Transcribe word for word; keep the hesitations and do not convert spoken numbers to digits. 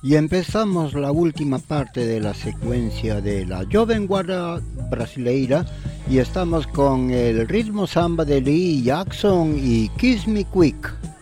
Y empezamos la última parte de la secuencia de la Joven Guarda Brasileira y estamos con el ritmo samba de Lee Jackson y Kiss Me Quick.